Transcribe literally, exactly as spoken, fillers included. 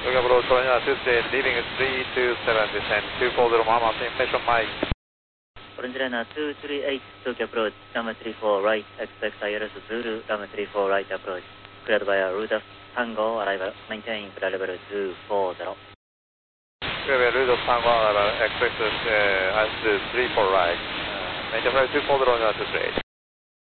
Tokyo Approach Columbia two three eight, leaving three two seven, descend two four zero, Mama, information Mike. Orange Liner two three eight, Tokyo Approach, number three four right, expect I L S Zulu, number three four right approach. Cleared by a route of Tango, arrival, maintain flight level two four zero. Cleared by a route of Tango, arrival, expect uh, altitude three four right, uh, maintain flight two four zero, two three eight.